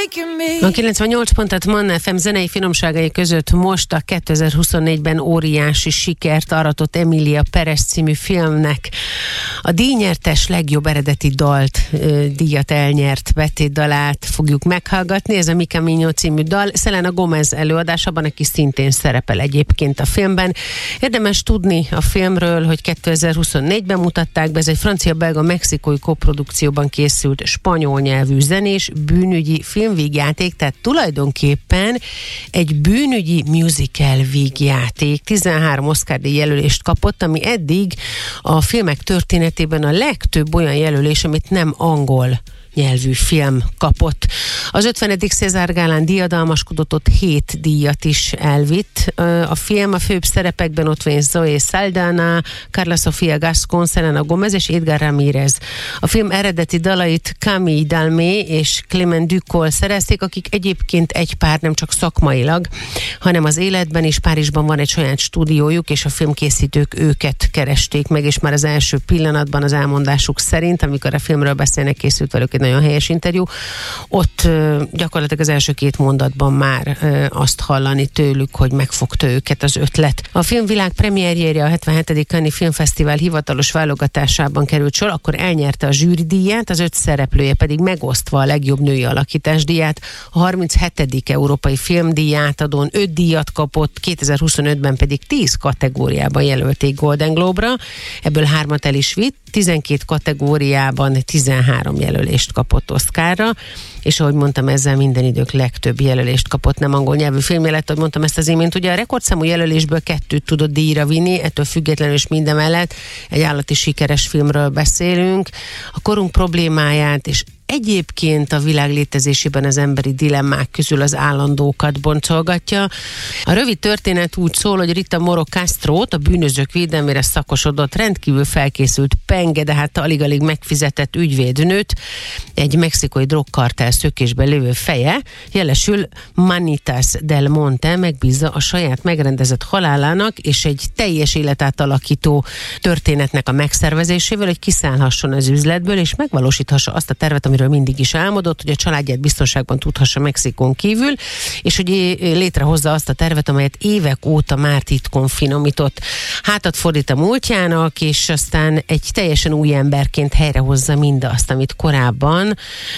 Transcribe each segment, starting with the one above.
A 98 pontot Manna FM zenei finomságai között most a 2024-ben óriási sikert aratott Emilia Perez című filmnek a díjnyertes legjobb eredeti díjat elnyert betétdalát fogjuk meghallgatni. Ez a Mi Camino című dal, Selena Gomez előadásában, aki szintén szerepel egyébként a filmben. Érdemes tudni a filmről, hogy 2024-ben mutatták be, ez egy francia-belga-mexikói koprodukcióban készült spanyol nyelvű zenés bűnügyi filmvígjáték, tehát tulajdonképpen egy bűnügyi musical vígjáték. 13 Oscar-díj jelölést kapott, ami eddig a filmek történetében a legtöbb olyan jelölés, amit nem angol nyelvű film kapott. Az 50. César Gálán diadalmaskodott, ott 7 díjat is elvitt. A film a főbb szerepekben ott van Zoe Saldana, Carla Sofia Gascon, Selena Gomez és Edgar Ramírez. A film eredeti dalait Camille Dalmé és Clément Ducol szerezték, akik egyébként egy pár nem csak szakmailag, hanem az életben is. Párizsban van egy saját stúdiójuk, és a filmkészítők őket keresték meg, és már az első pillanatban az elmondásuk szerint, amikor a filmről beszélnek, készült velük egy nagyon helyes interjú, ott gyakorlatilag az első 2 mondatban már azt hallani tőlük, hogy megfogta őket az ötlet. A filmvilág premierjére a 77. Cannes Filmfesztivál hivatalos válogatásában került sor, akkor elnyerte a zsűridíját, az 5 szereplője pedig megosztva a legjobb női alakítás díját. A 37. Európai Filmdíját adón 5 díjat kapott, 2025-ben pedig 10 kategóriában jelölték Golden Globe-ra, ebből 3-at el is vitt, 12 kategóriában 13 jelölést kapott Oscarra, és ahogy mondtam, ezzel minden idők legtöbb jelölést kapott nem angol nyelvű filmje lett, ahogy mondtam ezt az imént. Ugye a rekordszámú jelölésből 2 tudott díjra vinni, ettől függetlenül és mindemellett egy állati sikeres filmről beszélünk. A korunk problémáját és egyébként a világ létezésében az emberi dilemmák közül az állandókat boncolgatja. A rövid történet úgy szól, hogy Rita Moro Castrót, a bűnözők védelmére szakosodott, rendkívül felkészült penge, de hát alig-alig megfizetett ügyvédnőt, egy mexikói drogkartel szökésben lévő feje, jelesül Manitas del Monte megbízza a saját megrendezett halálának és egy teljes életát alakító történetnek a megszervezésével, hogy kiszállhasson az üzletből, és megvalósíthassa azt a tervet, amiről mindig is álmodott, hogy a családját biztonságban tudhassa Mexikón kívül, és hogy létrehozza azt a tervet, amelyet évek óta már titkon finomított. Hátat fordít a múltjának, és aztán egy teljesen új emberként helyrehozza mindazt, amit korábban,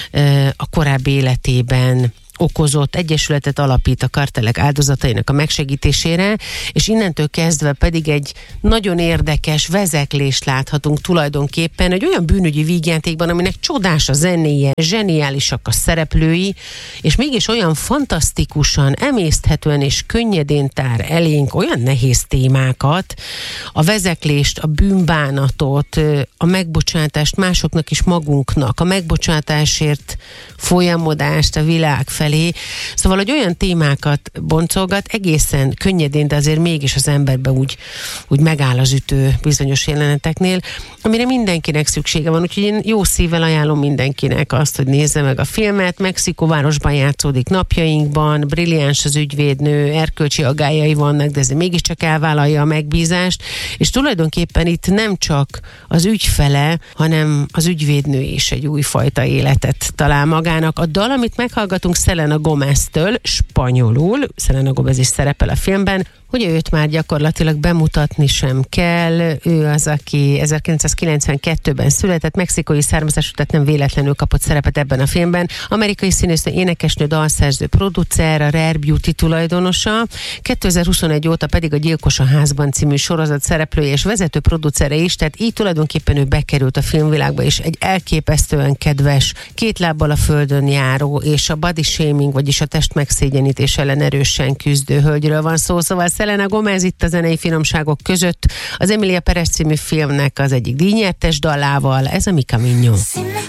a korábbi életében okozott, egyesületet alapít a kartelek áldozatainak a megsegítésére, és innentől kezdve pedig egy nagyon érdekes vezeklést láthatunk tulajdonképpen egy olyan bűnügyi vígjátékban, aminek csodás a zenéje, zseniálisak a szereplői, és mégis olyan fantasztikusan, emészthetően és könnyedén tár elénk olyan nehéz témákat, a vezeklést, a bűnbánatot, a megbocsátást másoknak is magunknak, a megbocsátásért folyamodást a világ felé. Szóval, hogy olyan témákat boncolgat egészen könnyedén, de azért mégis az emberbe úgy megáll az ütő bizonyos jeleneteknél, amire mindenkinek szüksége van. Úgyhogy én jó szívvel ajánlom mindenkinek azt, hogy nézze meg a filmet. Mexikóvárosban játszódik napjainkban, brilliáns az ügyvédnő, erkölcsi aggályai vannak, de ez mégiscsak elvállalja a megbízást, és tulajdonképpen itt nem csak az ügyfele, hanem az ügyvédnő is egy újfajta életet talál magának. A dal, amit meghallgatunk Selena Gomez-től, spanyolul, Selena Gomez is szerepel a filmben, ugye őt már gyakorlatilag bemutatni sem kell, ő az, aki 1992-ben született, mexikói származású, tehát nem véletlenül kapott szerepet ebben a filmben. Amerikai színésznő, énekesnő, dalszerző, producer, a Rare Beauty tulajdonosa, 2021 óta pedig a Gyilkos a házban című sorozat szereplője és vezető producere is, tehát így tulajdonképpen ő bekerült a filmvilágba, és egy elképesztően kedves, 2 lábbal a földön járó, és a body shaming, vagyis a test megszégyenítés ellen erősen küzdő hölgyről van szó. Szóval Selena Gomez itt a zenei finomságok között az Emilia Perez című filmnek az egyik díjnyertes dalával, ez a Mi Camino.